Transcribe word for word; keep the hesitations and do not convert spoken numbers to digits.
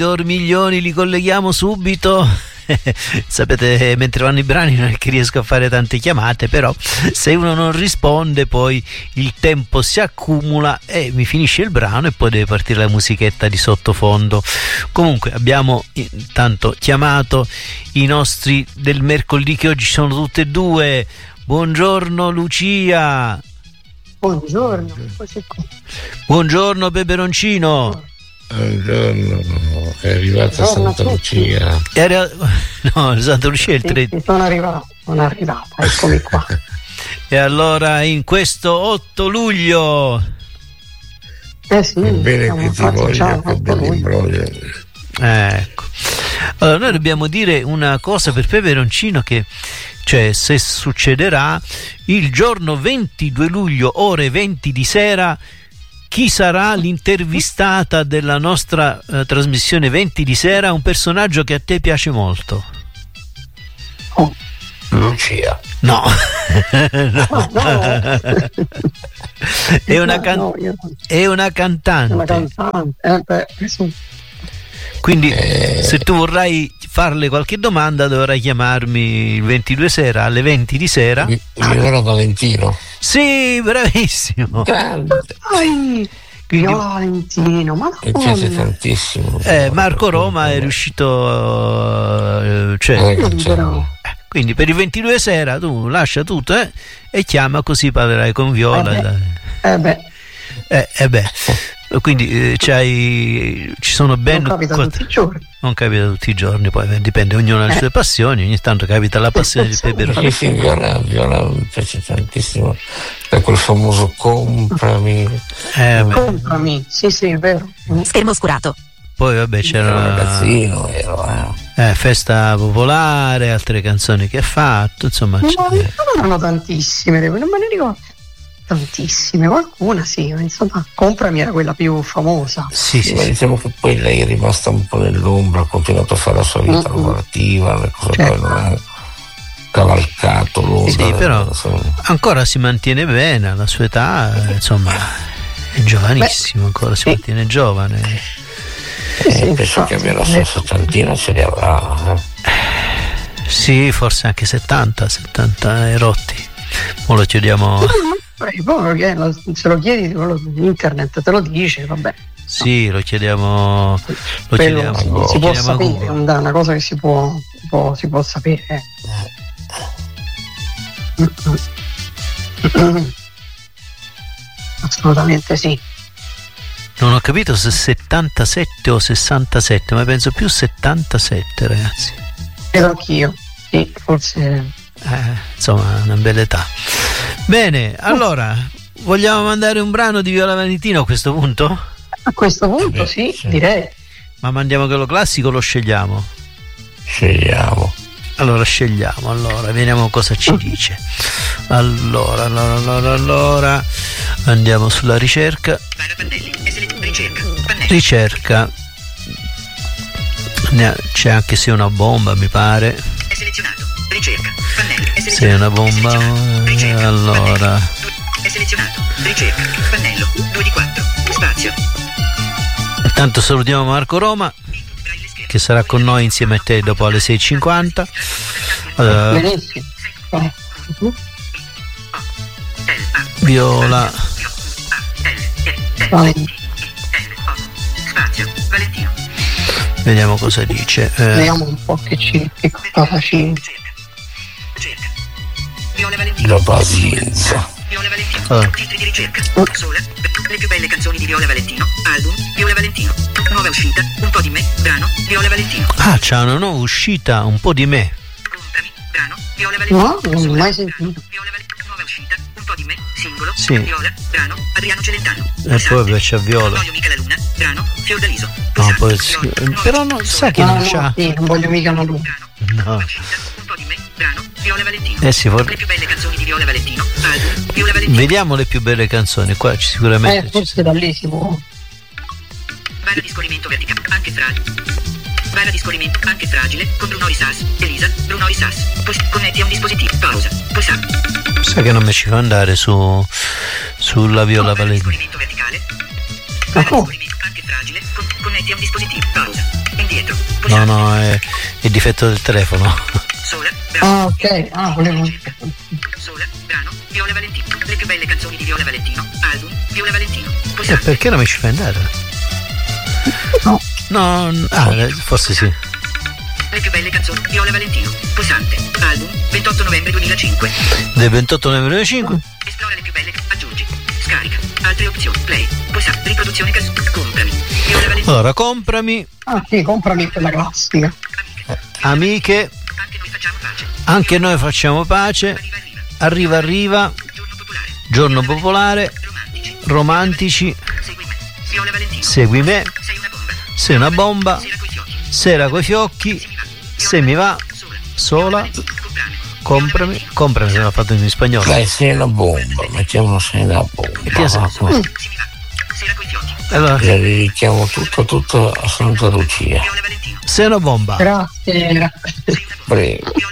Dormiglioni li colleghiamo subito. Sapete, mentre vanno i brani non è che riesco a fare tante chiamate, però se uno non risponde poi il tempo si accumula e mi finisce il brano e poi deve partire la musichetta di sottofondo. Comunque abbiamo intanto chiamato i nostri del mercoledì, che oggi sono tutte e due. Buongiorno Lucia. Buongiorno. Buongiorno Peperoncino. Buongiorno, è arrivata Santa Lucia. Era... No, Santa Lucia è il tre. Sì, sono arrivata, sono arrivata, eccomi qua. E allora in questo otto luglio. Eh sì, è bene che ti voglia, che bell'imbroglio. Ecco. Allora noi dobbiamo dire una cosa per Peperoncino, che cioè se succederà il giorno ventidue luglio ore venti di sera. Chi sarà l'intervistata della nostra eh, trasmissione venti di sera? Un personaggio che a te piace molto. Oh. Lucia. No. No, no. È una, can- no, io... è una cantante. Una cantante. Eh, beh, sì. Quindi eh... se tu vorrai farle qualche domanda dovrai chiamarmi il ventidue sera alle venti di sera. Mi chiamerò Valentino. Sì, bravissimo. Grande. Quindi... Valentino, ma mi piace tantissimo. Eh, Marco Roma è riuscito uh, cioè, eh, quindi per il ventidue sera tu lascia tutto eh, e chiama, così parlerai con Viola. Eh beh, eh beh. Eh, eh beh. Quindi eh, c'hai, ci sono ben non capita quattro... tutti i giorni, non capita tutti i giorni, poi dipende, ognuno ha le eh. sue passioni, ogni tanto capita la passione del peperone. Sì, sì, Viola, Viola mi piace tantissimo, da quel famoso comprami. Eh, comprami, sì sì, è vero. Schermo oscurato. Poi vabbè c'era un ragazzino, vero, eh. Eh, Festa popolare, altre canzoni che ha fatto, insomma. No, non erano tantissime, non me ne ricordo tantissime, qualcuna sì, insomma, Comprami era quella più famosa. Sì, sì, ma sì. Diciamo che poi lei è rimasta un po' nell'ombra, ha continuato a fare la sua vita Mm-hmm. lavorativa, le cose, certo. poi non ha cavalcato l'onda. Sì, però ancora si mantiene bene alla sua età, insomma, è giovanissimo. Beh, ancora si sì. mantiene giovane. Eh, sì, penso che abbia la sua settantina, ce li avrà. Eh. Sì, forse anche settanta, settanta erotti. Ora lo chiediamo. Poi, poi se lo chiedi, internet te lo dice, vabbè. Sì, lo chiediamo. Lo chiediamo. Si, Lo si può chiediamo sapere, è una cosa che si può, può, si può sapere. Eh. Assolutamente sì. Non ho capito se settantasette o sessantasette, ma penso più settantasette, ragazzi. Credo anch'io, sì, forse. Eh, insomma, una bella età. Bene, allora, vogliamo mandare un brano di Viola Valentino a questo punto? A questo punto, sì, sì, direi. Ma mandiamo quello classico o lo scegliamo? Scegliamo. Allora scegliamo, allora, vediamo cosa ci dice. Allora, allora, allora, allora, andiamo sulla ricerca. Ricerca. C'è anche se una bomba, mi pare. È selezionato. Ricerca. Pannelli. È selezionato. Se è una bomba. Ricerca. Allora. È selezionato. Ricerca. Pannello. due di quattro. Spazio. Intanto salutiamo Marco Roma, che sarà con noi insieme a te dopo alle sei e cinquanta. Allora, benissimo. Viola Spazio. Valentino. Vediamo cosa dice. Eh. Vediamo un po' che ci che cosa ci. Ricerca. Viola Valentino. La pazienza. Viola Valentino. Ah. Titoli di ricerca. Sola. Le più belle canzoni di Viola Valentino. Album. Viola Valentino. Nuova uscita. Un po' di me. Brano. Viola Valentino. Ah, c'è una nuova uscita, un po' di me. Comprami. Brano. Viola Valentino. No, non l'ho mai sentito. Viola Valentino. Nuova uscita. Un po' di me. Singolo. Sì. Viola. Brano. Adriano Celentano. E poi c'è Viola. Voglio mica la luna. Brano. Fiordaliso. No, poi, però non sa che no, non no, c'ha. sì, non voglio mica una luna. No. Un po' di me. Brano. Viola Valentino. Eh sì, for... Le più belle canzoni di Viola Valentino. Album. Viola Valentino. Vediamo le più belle canzoni. Qua ci sicuramente. Eh, forse da lì si può. Barra di scorrimento verticale. Anche fragile. Barra di scorrimento. Anche fragile. Con Brunori Sass. Elisa. Brunori Sass. Pos- connetti a un dispositivo. Pausa. Poi sa. Sa che non mi ci fa andare su sulla Viola Valentino. Scorrimento verticale. Barra di scorrimento. Anche fragile. Con- connetti a un dispositivo. Pausa. No, no, è il difetto del telefono. Sole, brano. Ah, ok. Ah, volevo. Sole, brano, Viola Valentino. Le più belle canzoni di Viola Valentino. Album, Viola Valentino. E Pulsante. perché non mi ci fai andare? No. No, ah, forse sì. Le più belle canzoni Viola Valentino. Pulsante. Album, ventotto novembre duemilacinque. Del ventotto novembre duemilacinque. Esplora le più belle. Aggiungi. Scarica. Altre opzioni. Play. Pulsante. Riproduzione. Cas- comprami. Viola Valentino. Allora, comprami. Ah, sì, comprami quella classica. Amiche. Amiche, Anche noi facciamo pace. anche noi facciamo pace. Arriva, arriva. Arriva, arriva. Giorno popolare. Giorno popolare. Romantici. Romantici. Segui me. Viola Valentino. Segui me. Sei una bomba. Sei una bomba. Sera coi fiocchi. Sera coi fiocchi. Se mi va. Sola. Sola. Comprami. Comprami, se l'ha fatto in spagnolo. Dai, sei una bomba, mettiamo sei una bomba. E che sa? Va, va. Sera coi fiocchi. Allora, Le dedichiamo tutto, tutto a Santa Lucia. Viola Valentino. sei una bomba. Grazie. Prego.